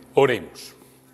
Oremos.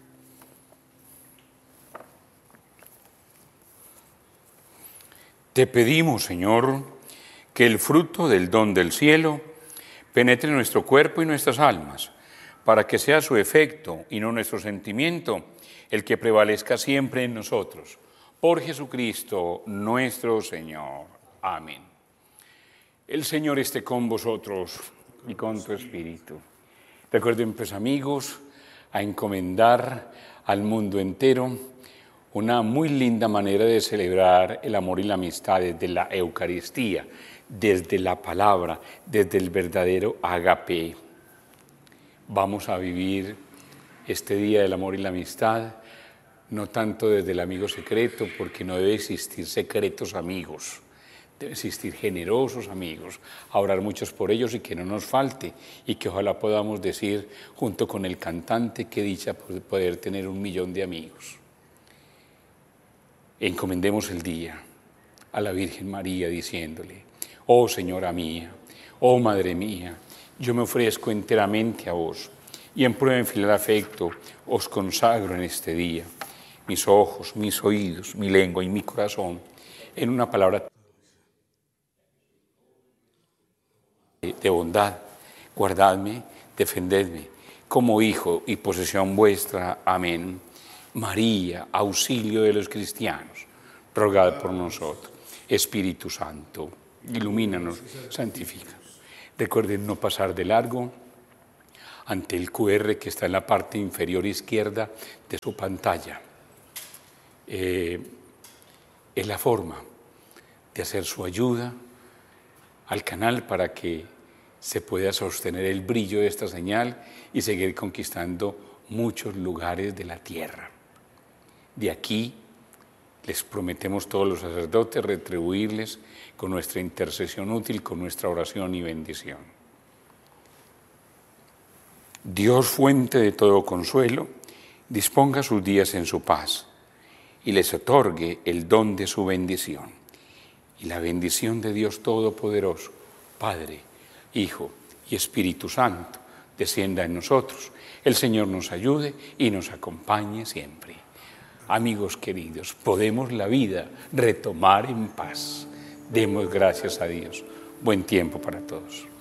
Te pedimos, Señor, que el fruto del don del cielo penetre en nuestro cuerpo y nuestras almas, para que sea su efecto y no nuestro sentimiento el que prevalezca siempre en nosotros. Por Jesucristo nuestro Señor. Amén. El Señor esté con vosotros y con tu espíritu. Recuerden, pues, amigos, a encomendar al mundo entero una muy linda manera de celebrar el amor y la amistad desde la Eucaristía, desde la palabra, desde el verdadero agape. Vamos a vivir este día del amor y la amistad, no tanto desde el amigo secreto, porque no debe existir secretos amigos, debe existir generosos amigos, a orar muchos por ellos y que no nos falte, y que ojalá podamos decir junto con el cantante, qué dicha poder tener 1 millón de amigos. Encomendemos el día a la Virgen María diciéndole: oh Señora mía, oh Madre mía, yo me ofrezco enteramente a vos y en prueba de infinito afecto os consagro en este día mis ojos, mis oídos, mi lengua y mi corazón, en una palabra de bondad. Guardadme, defendedme como hijo y posesión vuestra. Amén. María, auxilio de los cristianos, rogad por nosotros. Espíritu Santo, ilumínanos, santifícanos. Recuerden no pasar de largo ante el QR que está en la parte inferior izquierda de su pantalla. Es la forma de hacer su ayuda al canal para que se pueda sostener el brillo de esta señal y seguir conquistando muchos lugares de la tierra. De aquí les prometemos todos los sacerdotes retribuirles con nuestra intercesión útil, con nuestra oración y bendición. Dios, fuente de todo consuelo, disponga sus días en su paz y les otorgue el don de su bendición. Y la bendición de Dios Todopoderoso, Padre, Hijo y Espíritu Santo, descienda en nosotros. El Señor nos ayude y nos acompañe siempre. Amigos queridos, podemos la vida retomar en paz. Demos gracias a Dios. Buen tiempo para todos.